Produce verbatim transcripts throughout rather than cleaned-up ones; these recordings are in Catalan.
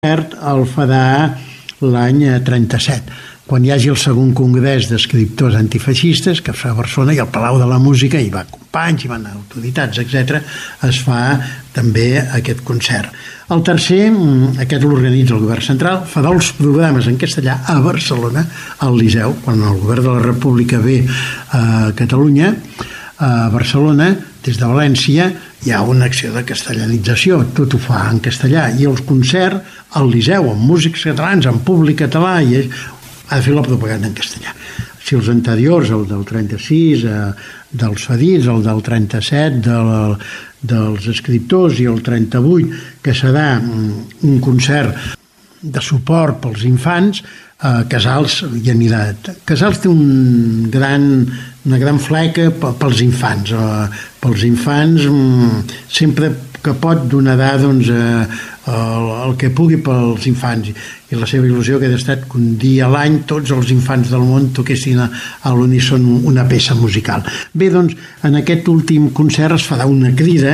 el farà l'any trenta-set, quan hi hagi el segon congrés d'escriptors antifeixistes, que es fa a Barcelona, i al Palau de la Música, hi va companys, hi van autoritats, etcètera, es fa també aquest concert. El tercer, aquest l'organitza el govern central, farà els programes en castellà a Barcelona, al Liceu, quan el govern de la República ve a Catalunya, a Barcelona, des de València, hi ha una acció de castellanització, tot ho fa en castellà, i els concerts al Liceu, amb músics catalans, amb públic català, i ha de fer la propaganda en castellà. Si els anteriors, el del trenta-sis, eh, dels Fadits, el del trenta-set, del, dels escriptors, i el trenta-vuit, que serà un concert de suport pels infants, a Casals hi anirà. Casals té un gran, una gran fleca pels infants. Pels infants, sempre que pot donarà doncs, el, el que pugui pels infants. I la seva il·lusió que ha estat que un dia a l'any tots els infants del món toquessin a l'uníson una peça musical. Bé, doncs, en aquest últim concert es farà una crida,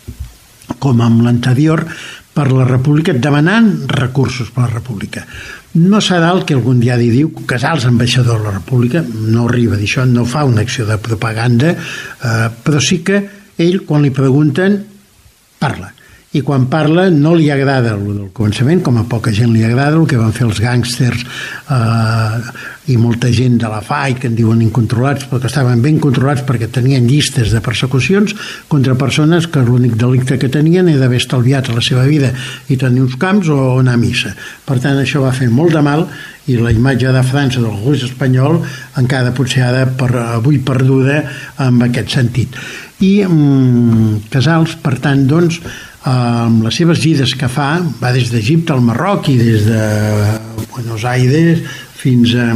com amb l'anterior, per la República, demanant recursos per la República. No serà el que algun dia diu Casals, ambaixador de la República, no arriba a dir això, no fa una acció de propaganda, eh, però sí que ell, quan li pregunten, parla. I quan parla no li agrada el del començament, com a poca gent li agrada el que van fer els gàngsters eh, i molta gent de la F A I, que en diuen incontrolats, però que estaven ben controlats perquè tenien llistes de persecucions contra persones que l'únic delicte que tenien era d'haver estalviat la seva vida i tenir uns camps o anar a missa. Per tant, això va fer molt de mal, i la imatge de França del gust espanyol encara potser ara per, avui perduda en aquest sentit. I mm, Casals, per tant, doncs, amb les seves gires que fa, va des d'Egipte al Marroc i des de Buenos Aires fins a,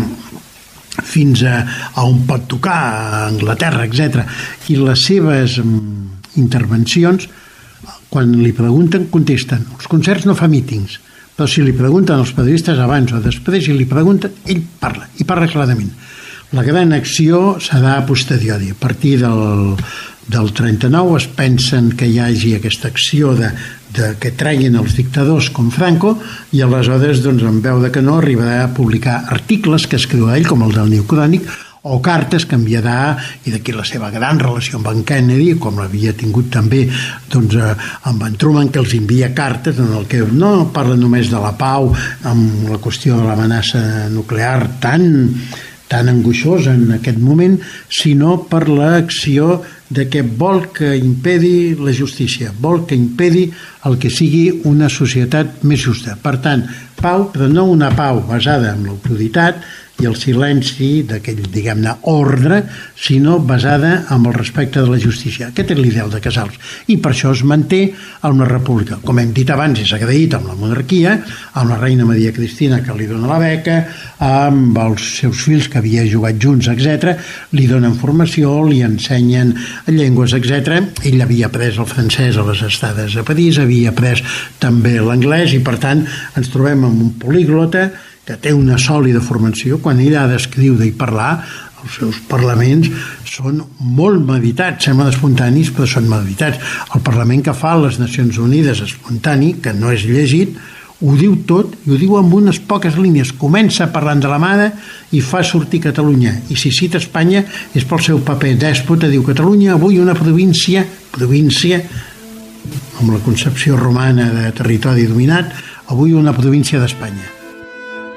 fins a, a on pot tocar, a Anglaterra, etcètera. I les seves intervencions, quan li pregunten, contesten. Els concerts no fa mítings, però si li pregunten als periodistes abans o després i li pregunten, ell parla, i parla clarament. La gran acció serà a posteriori, a partir del del trenta-nou es pensen que hi hagi aquesta acció de, de que treguin els dictadors com Franco, i aleshores, doncs, en veu de que no, arribarà a publicar articles que escriu ell, com el del New Crònic, o cartes que enviarà, i d'aquí la seva gran relació amb en Kennedy, com l'havia tingut també doncs, amb en Truman, que els envia cartes en el que no parla només de la pau, amb la qüestió de l'amenaça nuclear tan, tan angoixosa en aquest moment, sinó per l'acció de que vol que impedi la justícia, vol que impedi el que sigui una societat més justa. Per tant, pau, però no una pau basada en l'autoritat i el silenci d'aquell, diguem-ne, ordre, sinó basada en el respecte de la justícia. Aquest és l'ideal de Casals, i per això es manté en una república. Com hem dit abans, és agraït amb la monarquia, amb la reina Maria Cristina, que li dona la beca, amb els seus fills que havia jugat junts, etcètera, li donen formació, li ensenyen llengües, etcètera. Ell havia après el francès a les estades a París, havia après també l'anglès, i per tant ens trobem amb un poliglota que té una sòlida formació. Quan ell ha d'escriure i parlar, els seus parlaments són molt meditats, semblen espontanis, però són meditats. El parlament que fa a les Nacions Unides espontani, que no és llegit, ho diu tot, i ho diu amb unes poques línies. Comença parlant de la mare i fa sortir Catalunya. I si cita Espanya és pel seu paper dèspota, diu Catalunya, avui una província, província, amb la concepció romana de territori dominat, avui una província d'Espanya.